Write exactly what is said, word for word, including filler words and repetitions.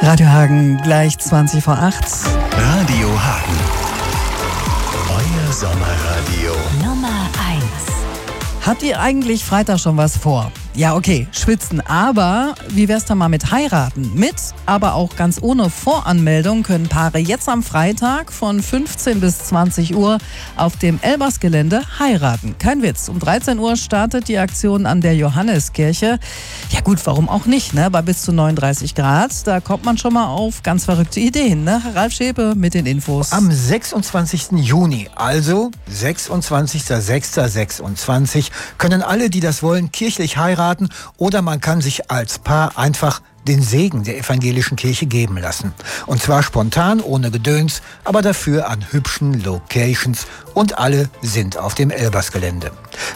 Radio Hagen, gleich zwanzig vor acht. Radio Hagen. Euer Sommerradio. Nummer eins. Habt ihr eigentlich Freitag schon was vor? Ja, okay, schwitzen, aber wie wär's dann mal mit heiraten? Mit, aber auch ganz ohne Voranmeldung können Paare jetzt am Freitag von fünfzehn bis zwanzig Uhr auf dem Elbers-Gelände heiraten. Kein Witz, um dreizehn Uhr startet die Aktion an der Johanneskirche. Ja gut, warum auch nicht, ne? Bei bis zu neununddreißig Grad, da kommt man schon mal auf ganz verrückte Ideen, ne? Ralf Schäpe mit den Infos. Am sechsundzwanzigsten Juni, also sechsundzwanzigster sechster sechsundzwanzig, können alle, die das wollen, kirchlich heiraten, oder man kann sich als Paar einfach den Segen der evangelischen Kirche geben lassen. Und zwar spontan, ohne Gedöns, aber dafür an hübschen Locations, und alle sind auf dem Elbers-Gelände.